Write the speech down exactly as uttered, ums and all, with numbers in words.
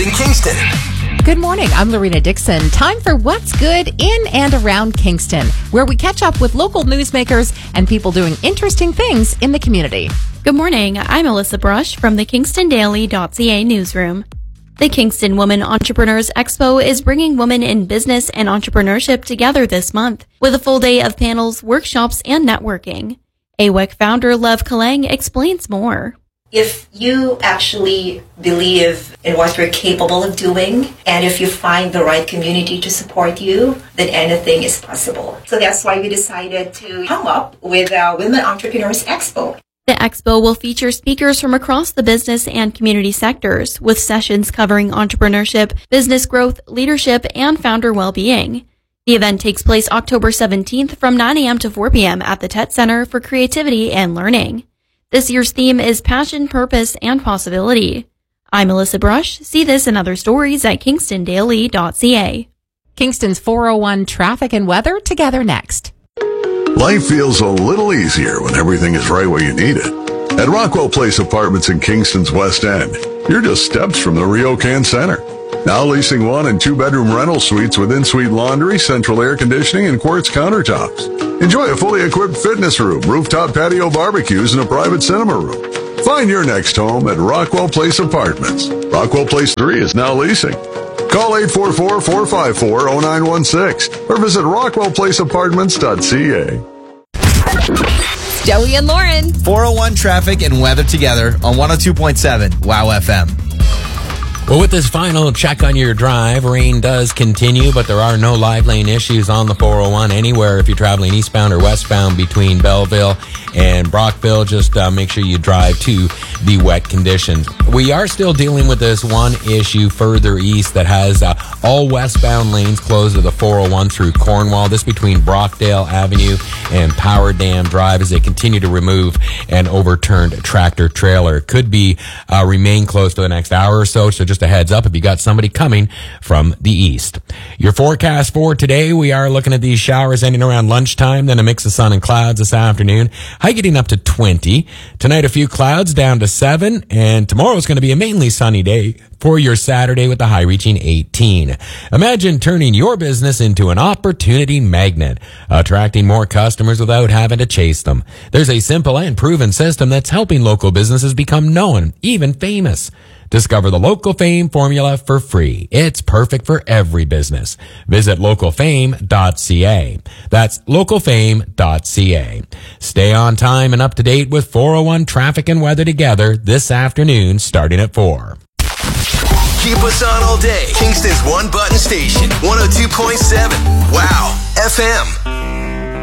in Kingston. Good morning. I'm Lorena Dixon. Time for What's Good in and around Kingston, where we catch up with local newsmakers and people doing interesting things in the community. Good morning. I'm Alyssa Brush from the Kingston Daily dot C A newsroom. The Kingston Women Entrepreneurs Expo is bringing women in business and entrepreneurship together this month with a full day of panels, workshops, and networking. A W E C founder Lev Kalang explains more. If you actually believe in what you're capable of doing, and if you find the right community to support you, then anything is possible. So that's why we decided to come up with a Women Entrepreneurs Expo. The expo will feature speakers from across the business and community sectors, with sessions covering entrepreneurship, business growth, leadership, and founder well-being. The event takes place October seventeenth from nine a.m. to four p.m. at the Tett Center for Creativity and Learning. This year's theme is Passion, Purpose, and Possibility. I'm Alyssa Brush. See this and other stories at Kingston Daily dot C A. Kingston's four oh one traffic and weather together next. Life feels a little easier when everything is right where you need it. At Rockwell Place Apartments in Kingston's West End, you're just steps from the RioCan Center. Now leasing one and two bedroom rental suites with in-suite laundry, central air conditioning, and quartz countertops. Enjoy a fully equipped fitness room, rooftop patio barbecues, and a private cinema room. Find your next home at Rockwell Place Apartments. Rockwell Place three is now leasing. Call eight four four, four five four, zero nine one six or visit rockwell place apartments dot c a. Joey and Lauren. four oh one traffic and weather together on one oh two point seven Wow F M. Well, with this final check on your drive, rain does continue, but there are no live lane issues on the four oh one anywhere if you're traveling eastbound or westbound between Belleville and Brockville. Just uh, make sure you drive to the wet conditions. We are still dealing with this one issue further east that has uh, all westbound lanes closed to the four oh one through Cornwall. This between Brockdale Avenue and Power Dam Drive as they continue to remove an overturned tractor trailer. Could be uh, remain closed for the next hour or so, so just a heads up if you got somebody coming from the east. Your forecast for today, we are looking at these showers ending around lunchtime, then a mix of sun and clouds this afternoon. High getting up to twenty. Tonight, a few clouds down to seven, and tomorrow is going to be a mainly sunny day for your Saturday with the high reaching eighteen. Imagine turning your business into an opportunity magnet, attracting more customers without having to chase them. There's a simple and proven system that's helping local businesses become known, even famous. Discover the Local Fame formula for free. It's perfect for every business. Visit local fame dot c a. That's local fame dot c a. Stay on time and up to date with four oh one traffic and weather together this afternoon starting at four. Keep us on all day. Kingston's one button station, one oh two point seven Wow F M.